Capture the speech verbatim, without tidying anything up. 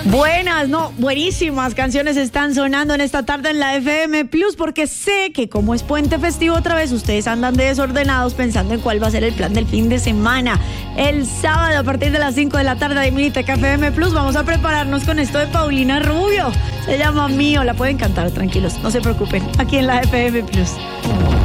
Buenas, no, buenísimas canciones están sonando en esta tarde en la F M Plus, porque sé que como es puente festivo otra vez, ustedes andan de desordenados pensando en cuál va a ser el plan del fin de semana. El sábado a partir de las cinco de la tarde de Miniteca F M Plus vamos a prepararnos con esto de Paulina Rubio. Se llama Mío, la pueden cantar, tranquilos, no se preocupen, aquí en la F M Plus.